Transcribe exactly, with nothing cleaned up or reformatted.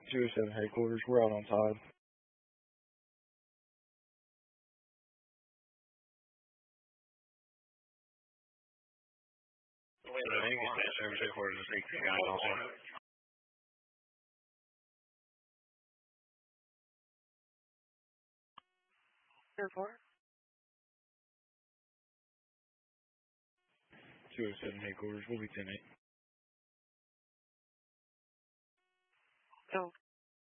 two oh seven headquarters. We're out on Todd. Service headquarters is eighteen guys also. Zero four. two oh seven headquarters. We'll be ten eight. So